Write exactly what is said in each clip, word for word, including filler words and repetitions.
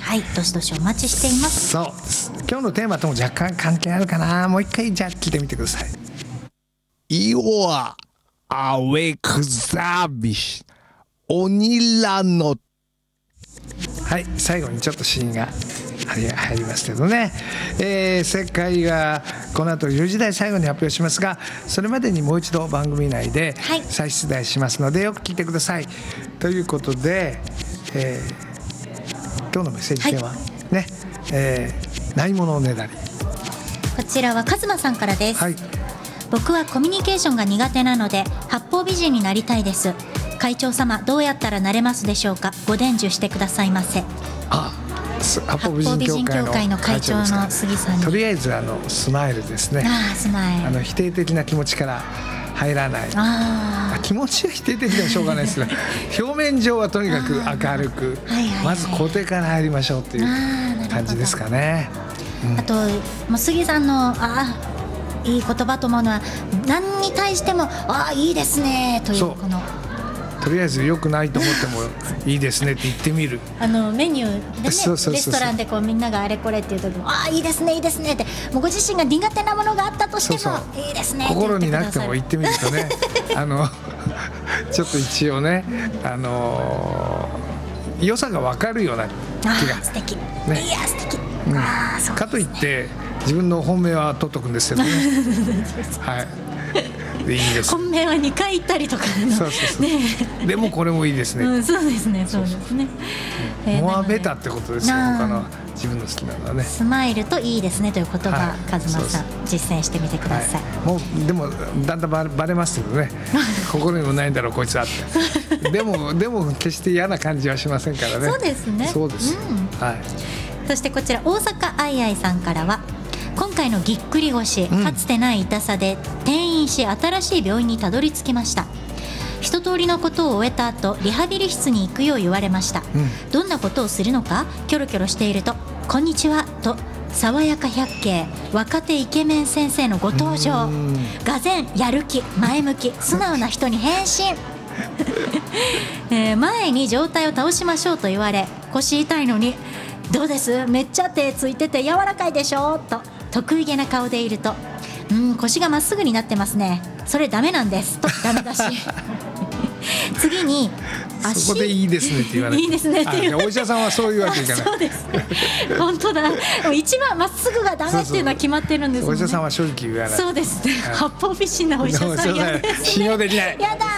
はい、どしどしお待ちしています。 そうです。今日のテーマとも若干関係あるかな。もう一回じゃあ聞いてみてください。 You are awake service 鬼らの。 はい、最後にちょっとシーンが入りますけどね、えー、正解がこの後よじ台最後に発表しますが、それまでにもう一度番組内で再出題しますのでよく聞いてください。ということで、えー、今日のメッセージテーマ、はい、ね、えー、ないものねだり。 こちらはカズマさんからです。 はい、 僕はコミュニケーションが苦手なので八方美人になりたいです。会長様、どうやったらなれますでしょうか。ご伝授してくださいませ。 あ、 八方美人協会の会長の杉さんに。 とりあえずあのスマイルですね。 あ、スマイル。 あの否定的な気持ちから入らない。 あ、 気持ちは否定的ではしょうがないですが表面上はとにかく明るく、はいはいはい、まず肯定から入りましょうという感じですかね。 あ, うん、あともう杉さんのあいい言葉と思うのは、何に対してもあいいですねという、このとりあえず良くないと思ってもいいですねって言ってみる。 あのメニューでね、そうそうそうそう、レストランでこうみんながあれこれっていう時もあいいですねいいですねって、もうご自身が苦手なものがあったとしても、そうそう、いいですねって言ってくださる。心になくても言ってみるとねあのちょっと一応ね、あのー、良さが分かるような気が。 素敵、 ね、 いや素敵、 うん、あそうかといって自分の本命は取っとくんですけどねはい、いいです。 本命はにかい行ったりとかの。 そうそうそう、ね、でもこれもいいですね、 うん、そうですねそうですね。 モアベタってことですよ。他の自分の好きなのはね、 スマイルといいですねという言葉、はい、カズマさん実践してみてください。 はい、もうでもだんだんバレ、バレますけどね心にもないんだろうこいつはってでもでも決して嫌な感じはしませんからね。 そうですね。 そうです、うん、はい。 そしてこちら大阪あいあいさんからは、今回のぎっくり腰、うん、かつてない痛さで転院し新しい病院にたどり着きました。一通りのことを終えた後、リハビリ室に行くよう言われました、うん、どんなことをするのかキョロキョロしていると、こんにちはと爽やか百景若手イケメン先生のご登場。がぜんやる気前向き素直な人に変身えー、前に上体を倒しましょうと言われ、腰痛いのにどうですめっちゃ手ついてて柔らかいでしょと得意げな顔でいると、うん、腰がまっすぐになってますね、それダメなんですとダメ出し次に足、 そこでいいですねって言われて、 いいですねって言われて、 お医者さんはそういうわけいかない。 そうですね本当だ、一番まっすぐがダメっていうのは決まってるんですもんね。 お医者さんは正直言わない。 そうですね、はい、八方美人なお医者さんやですね、 信用できないやだ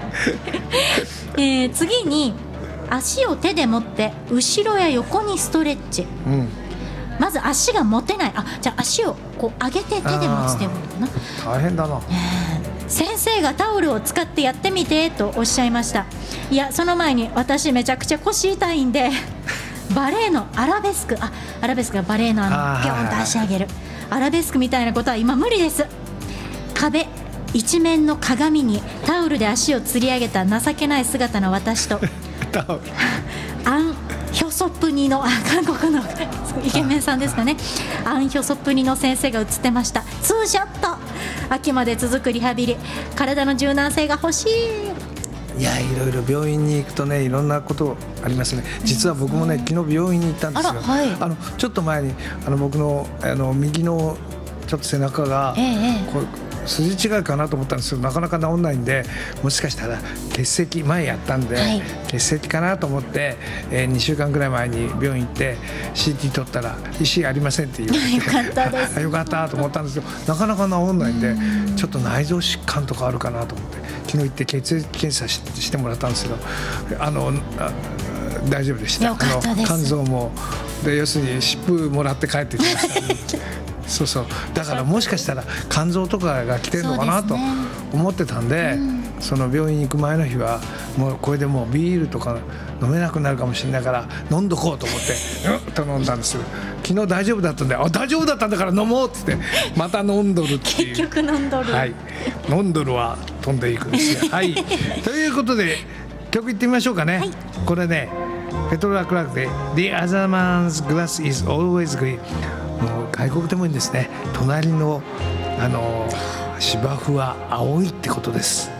えー、次に足を手で持って後ろや横にストレッチ、うん、まず足が持てない、あ、じゃあ足をこう上げて手で持つってことな。 大変だな、 えー、先生がタオルを使ってやってみてとおっしゃいました。いや、その前に私めちゃくちゃ腰痛いんでバレエのアラベスク、あ、アラベスクがバレエのあのピョンと足上げるアラベスクみたいなことは今無理です。壁一面の鏡にタオルで足を吊り上げた情けない姿の私とアン・ヒョソプニの、あ、韓国のイケメンさんですかね、アン・ヒョソプニの先生が映ってました。ツーショット。秋まで続くリハビリ、体の柔軟性が欲しい。 いや、いろいろ病院に行くとね、いろんなことありますね。実は僕もね、昨日病院に行ったんですよ。あら、はい、あのちょっと前にあの僕のあの右のちょっと背中が、ええ、こう筋違いかなと思ったんですけど、なかなか治んないんで、もしかしたら結石前やったんで、はい、結石かなと思って、えー、にしゅうかんぐらい前に病院行って シーティー 取ったら石ありませんって言われてよかったですよかったと思ったんですけど、なかなか治んないんで、んちょっと内臓疾患とかあるかなと思って昨日行って血液検査 し, してもらったんですけど、あのあ大丈夫でした。 よかったです。 あの肝臓もで、要するに湿布もらって帰ってきましたそうそう、だからもしかしたら肝臓とかが来てるのかなと思ってたんで、その病院に行く前の日はもうこれでもうビールとか飲めなくなるかもしれないから飲んどこうと思ってうんと飲んだんですよ。昨日大丈夫だったんで、あ、大丈夫だったんだから飲もうって言ってまた飲んどるっていう結局飲んどる、 はい、飲んどるは飛んでいくんですよはいということで曲いってみましょうかね、はい、これね、ペトラ・クラークで The other man's glass is always green。もう外国でもいいんですね。隣のあの芝生は青いってことです。